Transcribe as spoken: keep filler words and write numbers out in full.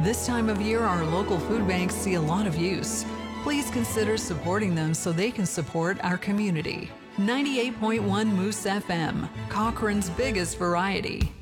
This time of year, our local food banks see a lot of use. Please consider supporting them so they can support our community. ninety-eight point one Moose F M, Cochrane's biggest variety.